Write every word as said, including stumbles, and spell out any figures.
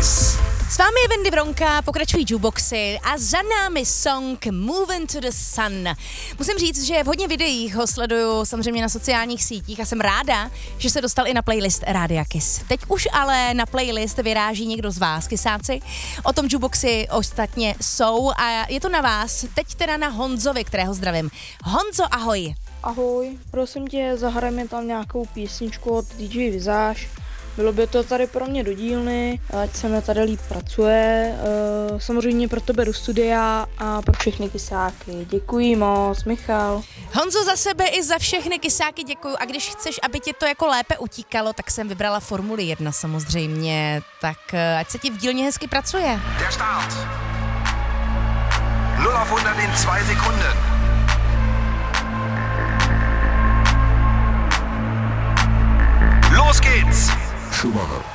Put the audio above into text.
Kiss. S vámi je Wendy Bronka, pokračují jukeboxy a za námi song Moving to the Sun. Musím říct, že v hodně videích ho sleduju samozřejmě na sociálních sítích a jsem ráda, že se dostal i na playlist Rádia Kiss. Teď už ale na playlist vyráží někdo z vás, kysáci. O tom jukeboxy ostatně jsou a je to na vás. Teď teda na Honzovi, kterého zdravím. Honzo, ahoj. Ahoj, prosím tě, zahraj mi tam nějakou písničku od dý džej Vizáž. Bylo by to tady pro mě do dílny, ať se mi tady líp pracuje, e, samozřejmě pro tebe do studia a pro všechny kysáky. Děkuji moc, Michal. Honzo, za sebe i za všechny kysáky děkuju a když chceš, aby ti to jako lépe utíkalo, tak jsem vybrala Formuli jedna samozřejmě, tak ať se ti v dílně hezky pracuje. Der Start. null auf hundert in zwei Sekunden. Los geht's! Schumacher.